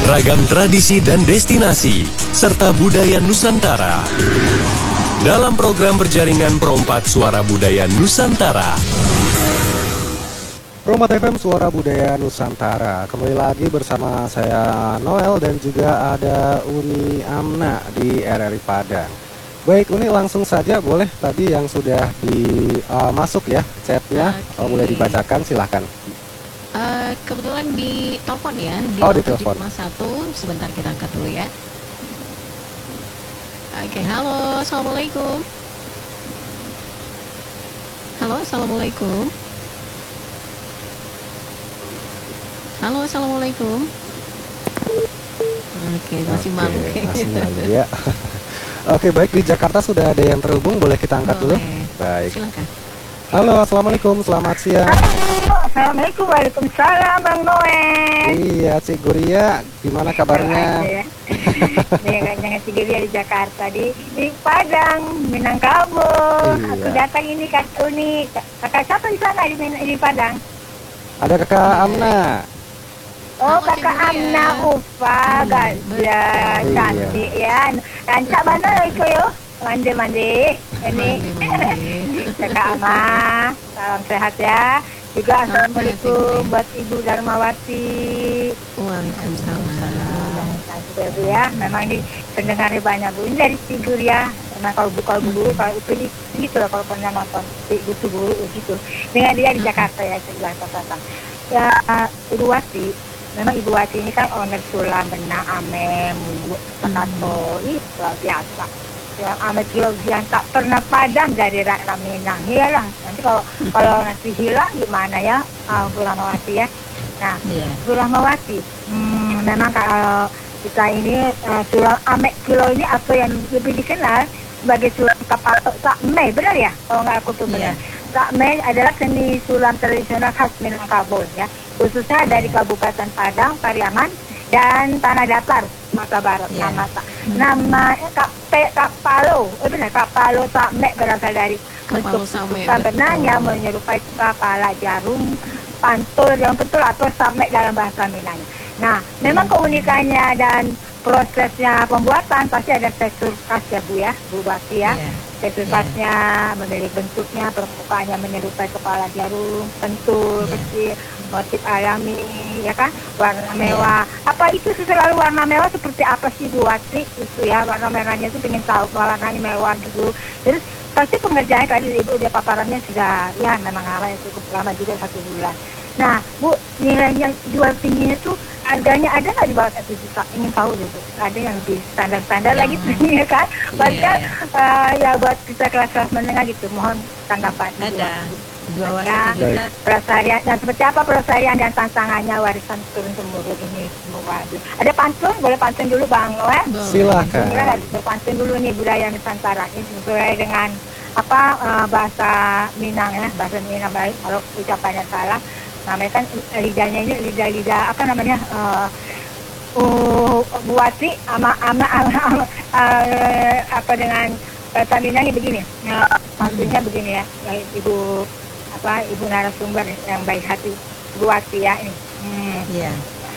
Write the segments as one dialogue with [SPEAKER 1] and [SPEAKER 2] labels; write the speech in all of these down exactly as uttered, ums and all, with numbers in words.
[SPEAKER 1] Ragam tradisi dan destinasi, serta budaya Nusantara. Dalam program berjaringan Perompak Suara Budaya Nusantara.
[SPEAKER 2] Perompak F M Suara Budaya Nusantara. Kembali lagi bersama saya Noel dan juga ada Uni Amna di R R I Padang. Baik Uni, langsung saja boleh tadi yang sudah di uh, masuk ya chatnya, okay. uh, boleh dibacakan silahkan.
[SPEAKER 3] Uh, kebetulan di telepon ya, di
[SPEAKER 2] oh, di telepon.
[SPEAKER 3] tujuh lima satu, sebentar kita angkat dulu ya. Oke, okay, halo, assalamualaikum. Halo, assalamualaikum. Halo, assalamualaikum. Oke, okay, masih
[SPEAKER 2] okay,
[SPEAKER 3] malu.
[SPEAKER 2] Masih malu ya. Oke, baik, di Jakarta sudah ada yang terhubung, boleh kita angkat boleh. Dulu. Baik.
[SPEAKER 3] Silakan.
[SPEAKER 2] Halo, assalamualaikum, selamat siang.
[SPEAKER 4] Halo, assalamualaikum, waalaikumsalam, Bang Noel.
[SPEAKER 2] Iya, Cik Guria, gimana kabarnya?
[SPEAKER 4] Ya. Dengan Cik Guria di Jakarta, di, di Padang, Minangkabau. Iya. Aku datang ini Kak Uni, kakak siapa di sana di, di Padang?
[SPEAKER 2] Ada kakak Amna.
[SPEAKER 4] Oh, kakak Amna Ufa, gajah cantik ya. Rancak mana itu yo? Mandi-mandi. Ini kakak Ama, salam sehat ya. Juga assalamualaikum buat Ibu Darmawati.
[SPEAKER 3] Waalaikumsalam.
[SPEAKER 4] Nah, ya, memang di pendengarnya banyak Bu. Ini dari figur ya. Memang kalau buka dulu, kalau itu gitu lah kalau pernah nonton gitu dulu gitu. Dengan dia di Jakarta ya, sebelah Tasatang. Ya, Ibu Wati. Memang Ibu Wati ini kan owner Sulam, Benak, Amem, Takato, itu luar biasa. Yang amat yang tak pernah padam dari Ratna Minang. Iyalah, nanti kalau kalau nanti hilang gimana ya, uh, Bu Rahmawati ya. Nah, yeah. Bu Rahmawati, hmm, memang kalau kita ini uh, Sulam Amet Kilo ini apa yang lebih dikenal sebagai Sulam Kapatok Sakme, benar ya? Kalau nggak aku tuh benar. Yeah. Sakme adalah seni sulam tradisional khas Minangkabau ya, khususnya dari Kabupaten Padang, Pariaman, dan Tanah Datar, Mata Barat. Yeah. Nama nama Kak Pe Kak Palo, eh benar Kak Palo Sakme berasal dari bentuk sebenarnya menyerupai kepala jarum, pantul yang betul atau Sakme dalam bahasa Minang. Nah, memang keunikannya dan prosesnya pembuatan pasti ada tekstur khas ya Bu ya, Bu Bati ya. Yeah. Tekstur khasnya, yeah. Memiliki bentuknya, permukaannya menyerupai kepala jarum, pentul, yeah. Kecil, motif alami, ya kan, warna mewah. Yeah. Apa itu selalu warna mewah seperti apa sih Bu Wati? Itu ya, warna merahnya itu pengen tahu warnanya mewah gitu. Terus pasti pengerjaannya tadi Ibu dia paparannya sudah, ya memang lama ya cukup lama juga satu bulan. Nah, Bu, nilai yang jual tingginya tuh harganya ada nggak di bawah satu juta? Ingin tahu gitu. Ada yang lebih standar-standar yeah. lagi tingginya kan? Bahkan yeah. uh, ya buat kita kelas-kelas menengah gitu. Mohon tanggapan.
[SPEAKER 3] Ada.
[SPEAKER 4] Dua ya, pelestarian dan seperti apa pelestarian dan tantangannya warisan turun temurun ini semua. Ada pantun, boleh pantun dulu Bang Noel?
[SPEAKER 2] Silakan.
[SPEAKER 4] Ada pantun dulu nih budaya Nusantara ini sesuai dengan apa uh, bahasa Minang ya, bahasa Minang baik kalau ucapannya salah. Namanya kan lidahnya ini lidah-lidah apa namanya uh, uh, Buati ama ama, ama, ama uh, apa dengan bahasa Minangnya begini. Uh, maksudnya begini ya, Ibu apa Ibu narasumber yang baik hati Buati ya ini. Hmm. Yeah.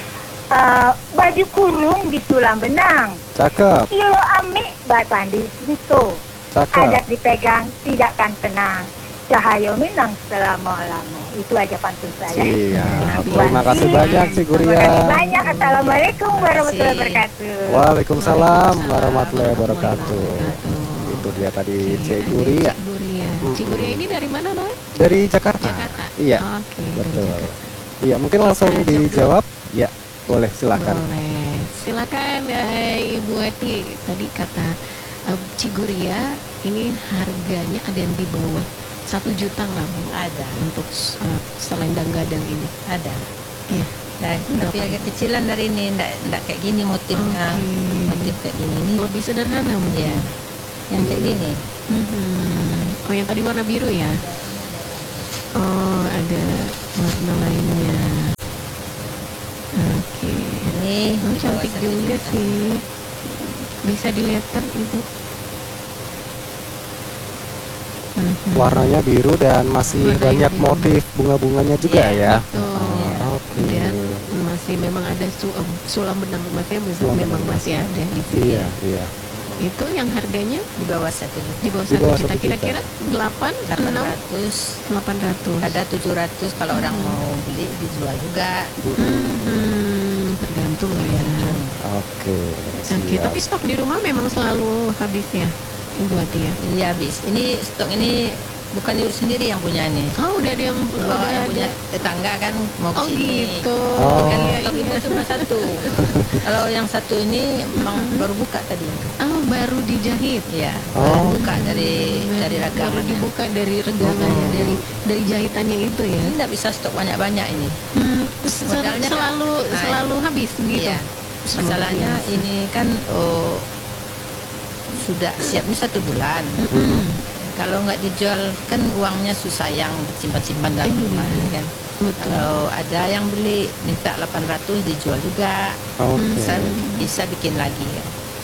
[SPEAKER 4] Uh, baju kurung di Sulam Benang.
[SPEAKER 2] Cakep.
[SPEAKER 4] Kilo ami batan di situ.
[SPEAKER 2] Cakep.
[SPEAKER 4] Adat dipegang tidak kan tenang. Cahaya Minang selama-lama. Itu aja pantun saya.
[SPEAKER 2] Iya. Terima kasih banyak Cik Guria.
[SPEAKER 4] Terima kasih banyak. Assalamualaikum warahmatullahi wabarakatuh.
[SPEAKER 2] Waalaikumsalam warahmatullahi wabarakatuh. Itu dia tadi Cik Guria.
[SPEAKER 3] Cik Guria ini dari mana, Noy?
[SPEAKER 2] Dari Jakarta.
[SPEAKER 3] Jakarta.
[SPEAKER 2] Iya.
[SPEAKER 3] Oke.
[SPEAKER 2] Betul. Iya, mungkin langsung dijawab. Ya, boleh silakan.
[SPEAKER 3] Boleh. Silakan uh, Ibu Eti. Tadi kata uh, Cik Guria ini harganya ada yang di bawah satu juta lah Bu.
[SPEAKER 5] Ada
[SPEAKER 3] untuk uh, selendang gadang ini.
[SPEAKER 5] Ada.
[SPEAKER 3] Iya.
[SPEAKER 5] Nah, tapi agak kecilan dari ini, enggak enggak kayak gini motifnya.
[SPEAKER 3] Okay.
[SPEAKER 5] Motif kayak gini ini
[SPEAKER 3] lebih sederhana mungkin.
[SPEAKER 5] Ya. Yang kayak gini.
[SPEAKER 3] Hmm. Oh, yang tadi warna biru ya? Oh, ada warna lainnya. Oke. Okay.
[SPEAKER 5] Ini
[SPEAKER 3] oh, cantik juga sih. Bisa dilihat kan Ibu?
[SPEAKER 2] Warnanya biru dan masih
[SPEAKER 3] Warnanya
[SPEAKER 2] banyak
[SPEAKER 3] biru.
[SPEAKER 2] motif bunga-bunganya juga
[SPEAKER 5] Iya,
[SPEAKER 2] ya.
[SPEAKER 3] Betul.
[SPEAKER 2] Oh, oke.
[SPEAKER 3] Lihat masih masih memang ada su- em, sulam benang emasnya masih-
[SPEAKER 2] Sulam
[SPEAKER 3] memang
[SPEAKER 2] benang.
[SPEAKER 3] masih ada di sini.
[SPEAKER 2] Iya, iya.
[SPEAKER 3] Itu yang harganya
[SPEAKER 5] Di bawah satu juta.
[SPEAKER 3] di bawah
[SPEAKER 2] Di
[SPEAKER 3] satu
[SPEAKER 2] bawah
[SPEAKER 3] juta,
[SPEAKER 2] satu juta.
[SPEAKER 3] kira-kira delapan,
[SPEAKER 5] delapan
[SPEAKER 3] enam,
[SPEAKER 5] ratus
[SPEAKER 3] delapan ratus.
[SPEAKER 5] ada tujuh ratus kalau orang mau beli dijual juga.
[SPEAKER 3] Hmm, tergantung lah ya.
[SPEAKER 2] Oke.
[SPEAKER 3] Oke,
[SPEAKER 2] siap.
[SPEAKER 3] tapi stok di rumah memang selalu habis ya, Ibu Ati ya.
[SPEAKER 5] Iya habis. Ini stok ini bukan Ibu sendiri yang punya ini.
[SPEAKER 3] Oh, udah ada yang
[SPEAKER 5] Bawa
[SPEAKER 3] udah
[SPEAKER 5] yang
[SPEAKER 3] ada.
[SPEAKER 5] punya tetangga kan mau
[SPEAKER 3] Oh
[SPEAKER 5] kesini.
[SPEAKER 3] gitu.
[SPEAKER 2] Oh.
[SPEAKER 5] Kan
[SPEAKER 3] Iya,
[SPEAKER 5] stok
[SPEAKER 3] iya.
[SPEAKER 5] Ibu cuma satu. Kalau yang satu ini memang baru buka tadi.
[SPEAKER 3] Oh, baru dijahit.
[SPEAKER 5] Iya.
[SPEAKER 2] Oh.
[SPEAKER 5] Baru buka dari dari
[SPEAKER 3] Baru
[SPEAKER 5] ragamannya.
[SPEAKER 3] dibuka dari regangannya,
[SPEAKER 2] Oh.
[SPEAKER 3] dari dari jahitannya itu ya.
[SPEAKER 5] Ini nggak bisa stok banyak-banyak ini.
[SPEAKER 3] Hmm, sel-
[SPEAKER 5] Modalnya kan-
[SPEAKER 3] selalu
[SPEAKER 5] Nah,
[SPEAKER 3] selalu habis gitu.
[SPEAKER 5] Iya. Masalahnya ini kan oh, sudah siapnya satu bulan. Kalau nggak dijual kan uangnya susah yang simpan-simpan dalam
[SPEAKER 3] Iya.
[SPEAKER 5] rumah ini kan.
[SPEAKER 3] Betul.
[SPEAKER 5] Kalau ada yang beli minta delapan ratus dijual juga.
[SPEAKER 2] Oke.
[SPEAKER 5] Bisa bisa bikin lagi ya.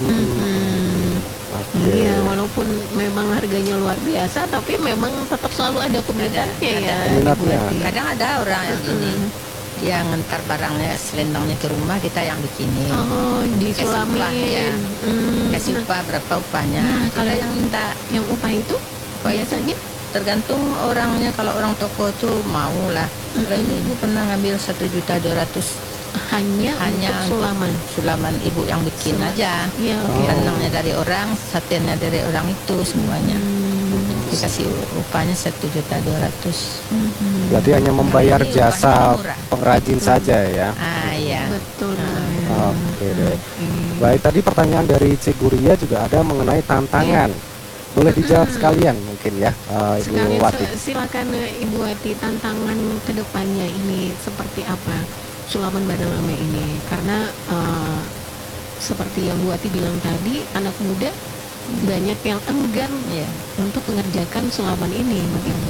[SPEAKER 3] Hmm.
[SPEAKER 2] Oke.
[SPEAKER 3] Iya, walaupun memang harganya luar biasa, tapi memang tetap selalu ada peminatnya
[SPEAKER 5] Ada,
[SPEAKER 3] ya.
[SPEAKER 5] ada.
[SPEAKER 2] Peminatnya.
[SPEAKER 3] Ibu Ati.
[SPEAKER 5] Kadang ada orang yang gini, dia ngantar barangnya selendangnya ke rumah kita yang bikinin.
[SPEAKER 3] Oh,
[SPEAKER 5] Kasih upah,
[SPEAKER 3] disulamin.
[SPEAKER 5] ya.
[SPEAKER 3] Hmm.
[SPEAKER 5] Kasih
[SPEAKER 3] Nah,
[SPEAKER 5] upah berapa upahnya.
[SPEAKER 3] Nah,
[SPEAKER 5] Kita
[SPEAKER 3] kalau
[SPEAKER 5] yang minta.
[SPEAKER 3] yang upah itu biasanya
[SPEAKER 5] Tergantung orangnya, kalau orang toko tuh mau lah. Kalau ini ibu pernah ngambil satu juta dua ratus
[SPEAKER 3] hanya,
[SPEAKER 5] hanya
[SPEAKER 3] untuk sulaman.
[SPEAKER 5] sulaman ibu yang bikin
[SPEAKER 3] Sulaman.
[SPEAKER 5] aja.
[SPEAKER 3] Iya,
[SPEAKER 2] Oh.
[SPEAKER 3] oke.
[SPEAKER 5] Benangnya dari orang, satennya dari orang itu semuanya.
[SPEAKER 3] Hmm.
[SPEAKER 5] Dikasih upahnya satu juta dua ratus.
[SPEAKER 3] Hmm.
[SPEAKER 2] Berarti hanya membayar
[SPEAKER 5] Ini
[SPEAKER 2] jasa
[SPEAKER 5] upahnya murah.
[SPEAKER 2] pengrajin saja ya.
[SPEAKER 5] Ah ya.
[SPEAKER 3] Betul.
[SPEAKER 2] Oke deh.
[SPEAKER 3] Oke.
[SPEAKER 2] Baik, tadi pertanyaan dari Cik Guria juga ada mengenai tantangan. Boleh dijawab sekalian mungkin ya, eh, Ibu
[SPEAKER 3] Sekalian
[SPEAKER 2] Wati.
[SPEAKER 3] se- silakan eh, Ibu Wati, tantangan kedepannya ini seperti apa sulaman Bandang Lama ini? Karena eh, seperti yang Bu Wati bilang tadi, anak muda banyak yang enggan
[SPEAKER 5] Iya.
[SPEAKER 3] untuk mengerjakan sulaman ini begitu.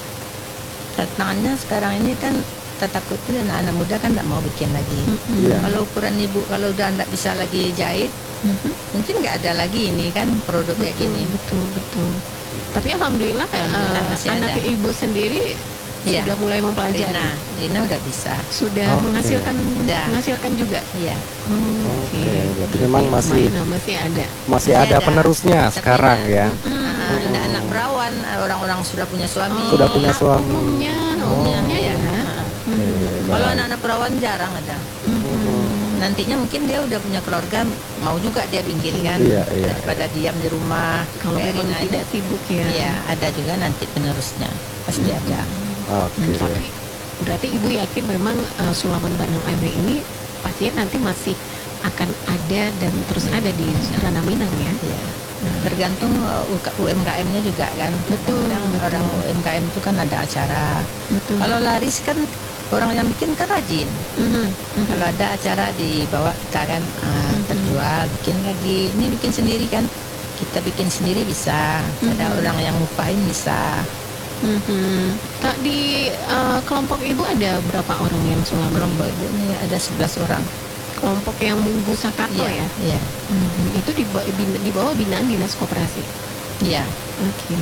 [SPEAKER 5] Tantangannya sekarang ini kan kita takutnya anak-anak muda kan tidak mau bikin lagi.
[SPEAKER 2] Iya.
[SPEAKER 5] Kalau ukuran ibu kalau udah tidak bisa lagi jahit, mungkin nggak ada lagi ini kan produk kayak gini.
[SPEAKER 3] Betul, betul. Tapi alhamdulillah,
[SPEAKER 5] Alhamdulillah
[SPEAKER 3] eh,
[SPEAKER 5] masih
[SPEAKER 3] anak
[SPEAKER 5] ada.
[SPEAKER 3] ibu sendiri
[SPEAKER 5] Iya.
[SPEAKER 3] sudah mulai mempelajari,
[SPEAKER 5] Rina, Rina udah bisa.
[SPEAKER 3] sudah
[SPEAKER 2] Oke.
[SPEAKER 3] menghasilkan
[SPEAKER 5] Udah.
[SPEAKER 3] menghasilkan juga.
[SPEAKER 5] Iya.
[SPEAKER 3] Oke,
[SPEAKER 2] berarti memang masih-
[SPEAKER 3] Mainan masih ada.
[SPEAKER 2] Masih
[SPEAKER 5] Masih
[SPEAKER 2] ada
[SPEAKER 5] ada.
[SPEAKER 2] penerusnya
[SPEAKER 5] Tapi
[SPEAKER 2] sekarang ya.
[SPEAKER 5] Ah, ada anak perawan, orang-orang sudah punya suami.
[SPEAKER 2] Sudah punya
[SPEAKER 3] Ah,
[SPEAKER 2] suami.
[SPEAKER 3] Umumnya, umumnya ya.
[SPEAKER 2] Oke,
[SPEAKER 5] Kalau
[SPEAKER 2] baik.
[SPEAKER 5] anak-anak perawan jarang ada. Nantinya mungkin dia udah punya keluarga, mau juga dia bikin kan,
[SPEAKER 2] Iya, iya.
[SPEAKER 5] daripada diam di rumah.
[SPEAKER 3] Kalau
[SPEAKER 5] kayak
[SPEAKER 3] memang
[SPEAKER 5] Rina ini.
[SPEAKER 3] tidak sibuk ya.
[SPEAKER 5] Iya, ada juga nanti penerusnya pasti ada.
[SPEAKER 2] Oke.
[SPEAKER 3] Hmm, Tapi berarti ibu yakin memang uh, sulaman Bandang Lama ini pasti nanti masih akan ada dan terus ada di Tanah Minang ya.
[SPEAKER 5] Iya. Tergantung uh, U M K M-nya juga kan.
[SPEAKER 3] Betul,
[SPEAKER 5] Kadang
[SPEAKER 3] betul.
[SPEAKER 5] orang U M K M itu kan ada acara.
[SPEAKER 3] Betul.
[SPEAKER 5] Kalau laris kan orang yang bikin kan rajin.
[SPEAKER 3] Mhm, mhm.
[SPEAKER 5] Kalau ada acara dibawa kita kan ah, terjual, bikin lagi. Ini bikin sendiri kan. Kita bikin sendiri bisa. Ada
[SPEAKER 3] Mhm.
[SPEAKER 5] orang yang ngupahin bisa.
[SPEAKER 3] Mhm. Tak di uh, kelompok ibu ada berapa orang yang sulaman?
[SPEAKER 5] Kelompok ibu ini ada sebelas orang.
[SPEAKER 3] Kelompok yang Munggu Sakarto ya.
[SPEAKER 5] Iya.
[SPEAKER 3] Mhm. Itu di, ba- bin- di bawah binaan dinas koperasi.
[SPEAKER 5] Iya.
[SPEAKER 3] Oke.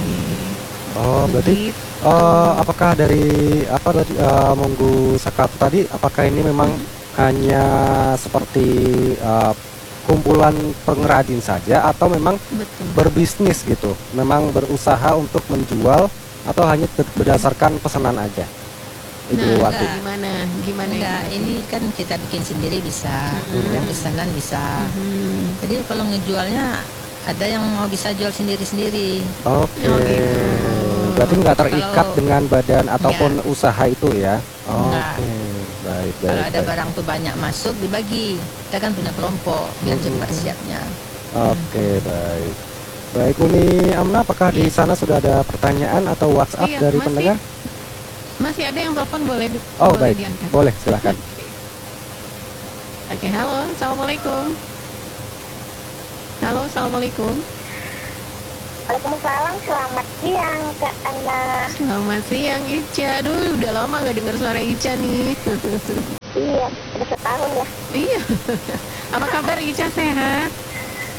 [SPEAKER 2] Oh, berarti eh, apakah dari apa tadi eh, Monggu Sakat tadi apakah ini memang hanya seperti eh, kumpulan pengrajin saja atau memang
[SPEAKER 3] Betul.
[SPEAKER 2] berbisnis gitu? Memang berusaha untuk menjual atau hanya ber- berdasarkan pesanan aja? Ibu
[SPEAKER 3] Nah,
[SPEAKER 2] Wati.
[SPEAKER 3] gimana? Gimana
[SPEAKER 5] Enggak,
[SPEAKER 3] Ibu?
[SPEAKER 5] ini kan kita bikin sendiri bisa,
[SPEAKER 3] Mhm.
[SPEAKER 5] yang pesanan bisa.
[SPEAKER 3] Mhm.
[SPEAKER 5] Jadi kalau ngejualnya ada yang mau bisa jual sendiri-sendiri.
[SPEAKER 2] Oke.
[SPEAKER 3] Oh, gitu.
[SPEAKER 2] Berarti nggak terikat
[SPEAKER 5] Kalau-
[SPEAKER 2] dengan badan ataupun usaha itu ya? Oke.
[SPEAKER 5] Enggak.
[SPEAKER 2] Baik, baik.
[SPEAKER 5] Kalau ada
[SPEAKER 2] baik.
[SPEAKER 5] barang tuh banyak masuk dibagi. Kita kan punya kelompok biar
[SPEAKER 2] Mhm.
[SPEAKER 5] cepat siapnya.
[SPEAKER 2] Oke, baik. Baik, Uni Amna, apakah di sana sudah ada pertanyaan atau WhatsApp
[SPEAKER 3] Iya,
[SPEAKER 2] dari
[SPEAKER 3] masih.
[SPEAKER 2] pendengar?
[SPEAKER 3] Masih ada yang telepon, boleh di-
[SPEAKER 2] Oh,
[SPEAKER 3] boleh
[SPEAKER 2] baik.
[SPEAKER 3] diangkat.
[SPEAKER 2] Boleh, silahkan.
[SPEAKER 3] Oke, halo, assalamualaikum. Halo, assalamualaikum.
[SPEAKER 4] Waalaikumsalam, selamat siang Kak Anda.
[SPEAKER 3] Selamat siang Ica. Aduh, udah lama gak dengar suara Ica nih.
[SPEAKER 4] Iya, udah setahun ya.
[SPEAKER 3] Iya. Apa kabar Ica, sehat?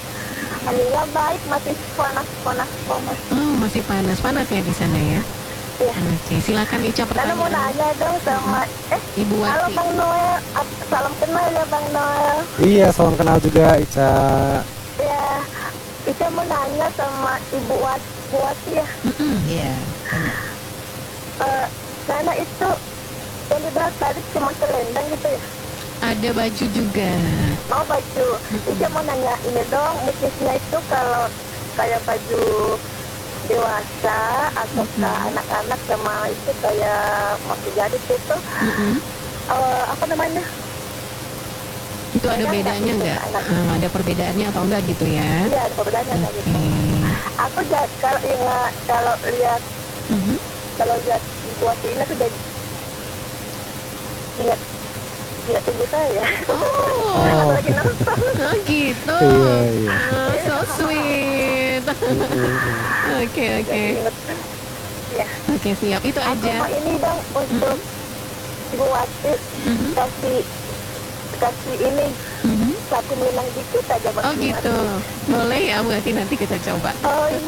[SPEAKER 4] Alhamdulillah baik, masih panas, panas, panas.
[SPEAKER 3] Oh, masih panas-panas ya di sana ya.
[SPEAKER 4] Iya.
[SPEAKER 3] Oke, silakan Ica
[SPEAKER 4] Karena mau
[SPEAKER 3] pertanyaan.
[SPEAKER 4] nanya dong sama eh
[SPEAKER 3] Ibu
[SPEAKER 4] halo
[SPEAKER 3] Wati.
[SPEAKER 4] Bang Noel, Ap- salam kenal ya Bang Noel.
[SPEAKER 2] Iya, salam kenal juga Ica.
[SPEAKER 4] Ya, Ica mau nanya sama Ibu Wat- Bu Wati ya.
[SPEAKER 5] Iya.
[SPEAKER 4] Eh, karena itu yang dibahas tadi cuma selendang gitu ya.
[SPEAKER 3] Ada baju juga.
[SPEAKER 4] Mau baju. Ica mau nanya ini dong, motifnya itu kalau kayak baju dewasa atau anak-anak sama itu kayak masih gadis itu
[SPEAKER 3] Mm-mm.
[SPEAKER 4] eh, apa namanya?
[SPEAKER 3] Itu ada
[SPEAKER 4] Beda
[SPEAKER 3] bedanya
[SPEAKER 4] nggak
[SPEAKER 3] nggak?
[SPEAKER 4] gitu, anak?
[SPEAKER 3] Ah, ada perbedaannya atau enggak gitu ya?
[SPEAKER 4] Iya, ada perbedaannya kayak gitu.
[SPEAKER 3] Oke.
[SPEAKER 4] Aku ja- kalau ingat kalau lihat
[SPEAKER 3] Mhm.
[SPEAKER 4] kalau lihat buat ini tuh jadi ingat ingat ibu saya.
[SPEAKER 3] Oh,
[SPEAKER 4] Aku lagi nonton.
[SPEAKER 3] oh gitu.
[SPEAKER 2] Iya, iya.
[SPEAKER 3] Ah, so sweet. Oke, oke.
[SPEAKER 4] Ingat. Ya.
[SPEAKER 3] Oke, siap. Itu
[SPEAKER 4] Aku
[SPEAKER 3] aja.
[SPEAKER 4] mau ini dong untuk Ibu Wati
[SPEAKER 3] Mhm.
[SPEAKER 4] kasih kasih ini
[SPEAKER 3] Mhm.
[SPEAKER 4] satu minang dikit aja Bang.
[SPEAKER 3] Oh gitu. Boleh ya, berarti nanti kita coba.
[SPEAKER 4] Oh iya